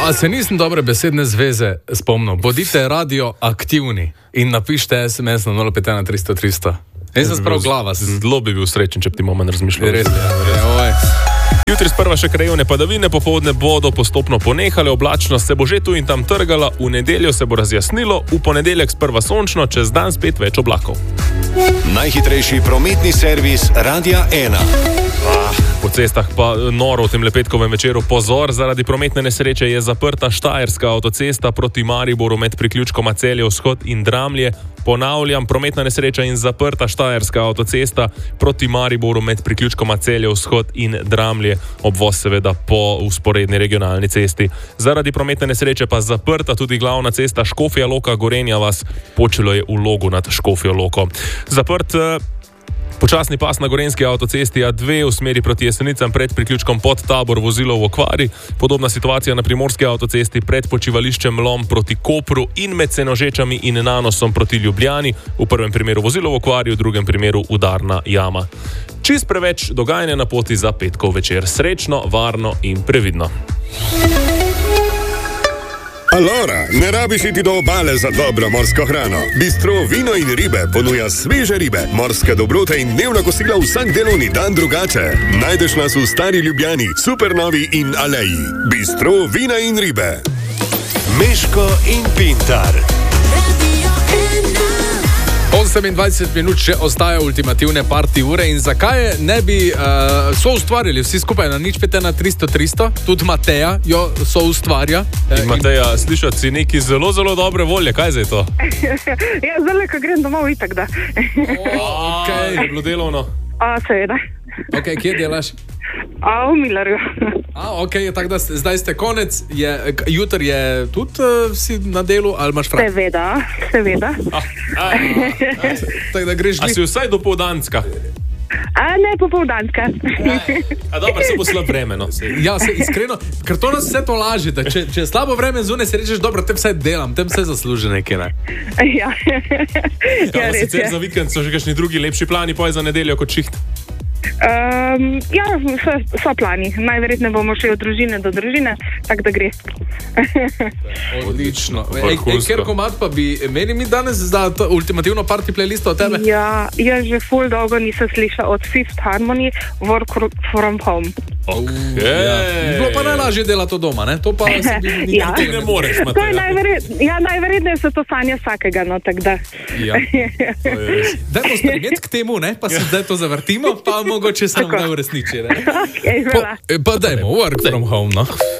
A se nisem dobre besedne zveze spomnil. Bodite radioaktivni in napišite SMS na 051 300 300. Jaz sem sprav glava. Zelo bi bil srečen, če bi ti moment razmišljal. Res je. Jutri sprva še krajevne padavine, popoldne bodo postopno ponehale, oblačnost se bo že tu in tam trgala, v nedeljo se bo razjasnilo, v ponedeljek sprva sončno, čez dan spet več oblakov. Najhitrejši prometni servis Radia 1. Po cestah pa noro v tem petkovem večeru. Pozor, zaradi prometne nesreče je zaprta Štajerska avtocesta proti Mariboru med priključkoma Celje Vzhod in Dramlje. Ponavljam, prometna nesreča in zaprta Štajerska avtocesta proti Mariboru med priključkoma Celje Vzhod in Dramlje. Obvoz seveda po vzporedni regionalni cesti. Zaradi prometne nesreče pa zaprta tudi glavna cesta Škofja Loka Gorenja vas. Počelo je v Logu nad Škofjo Loko. Zaprt počasni pas na gorenjski avtocesti A2 v smeri proti Jesenicam pred priključkom Podtabor, vozilo v okvari. Podobna situacija na primorski avtocesti pred počivališčem Lom proti Kopru in med Senožečami in Nanosom proti Ljubljani. V prvem primeru vozilo v okvari, v drugem primeru udarna jama. Čist preveč dogajanja na poti za petkov večer. Srečno, varno in previdno. Allora, ne rabiš iti do obale za dobro morsko hrano. Bistro Vino in ribe ponuja sveže ribe, morske dobrote in dnevna kosila vsak delovni dan drugače. Najdeš nas v Stari Ljubljani, Supernovi in Aleji. Bistro Vina in ribe. Meško in Pintar. 28 minut še ostaja ultimativne party ure in zakaj ne bi so ustvarjali vsi skupaj na 051 300 300, tudi Mateja jo so ustvarja. In Mateja, slišati si neki zelo, zelo dobre volje, kaj zdaj to? Ja, zdaj, ko grem domov, itak da. Okay. Je bilo delovno? Seveda. Ok, kje delaš? V Millerju. Ok, tako da zdaj ste konec, jutri je tudi si na delu, ali imaš fraj? Seveda. Tako da greš A si vsaj dopoldanska? Ne, popoldanska. Dobro, se bo slab vreme, no. Ja, iskreno, ker to nas vse to laži, da če je slabo vreme zunaj, se rečeš, dobro, tem vsaj delam, tem vse zasluži nekaj, ne? Ja. Ja, sicer za vikend so že kakšni drugi lepši plani, poj za nedeljo kot šiht? Ja, so plani. Najverjetneje bomo šli od družine do družine, tako da gre. Odlično. Ker komad pa bi imeli mi danes za ultimativno party playlisto od tebe? Ja, jaz že ful dolgo nisem slišala od Fifth Harmony Work from Home. Bilo pa najlažje delati to doma, ne? To pa se bi ti ne moreš, Mateja. Najverjetneje se to sanja vsakega, no, tako da. Ja. Dajmo spremeti k temu, ne? Pa se zdaj to zavrtimo, pa mogoče samo ne uresniči, ne? Okay, pa dajmo, Work from Home, no.